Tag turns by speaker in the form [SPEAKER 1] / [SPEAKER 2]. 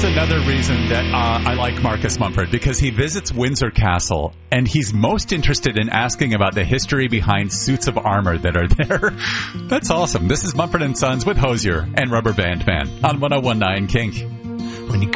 [SPEAKER 1] Here's another reason that I like Marcus Mumford, because he visits Windsor Castle, and he's most interested in asking about the history behind suits of armor that are there. That's awesome. This is Mumford & Sons with Hosier and Rubber Band Man on 101.9 Kink.